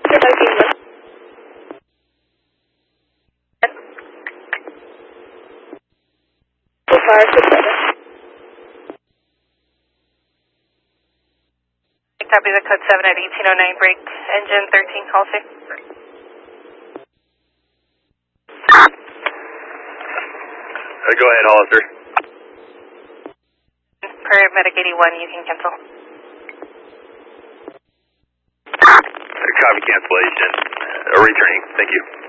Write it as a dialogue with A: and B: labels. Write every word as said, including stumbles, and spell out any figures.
A: Copy the code seven at eighteen oh nine, break engine thirteen, call safe.
B: Uh, go ahead, Hollister.
A: Paramedic eighty-one, you can cancel.
B: Uh, copy cancellation. Uh, returning, thank you.